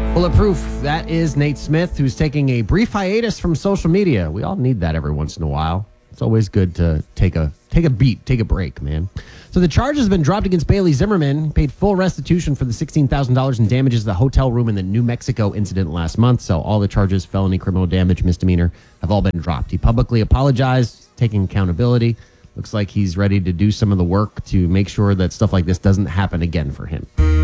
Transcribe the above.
Bulletproof. That is Nate Smith, who's taking a brief hiatus from social media. We all need that every once in a while. It's always good to take a beat, take a break, man. So the charge has been dropped against Bailey Zimmerman. He paid full restitution for the $16,000 in damages to the hotel room in the New Mexico incident last month. So all the charges, felony, criminal damage, misdemeanor, have all been dropped. He publicly apologized, taking accountability. Looks like he's ready to do some of the work to make sure that stuff like this doesn't happen again for him.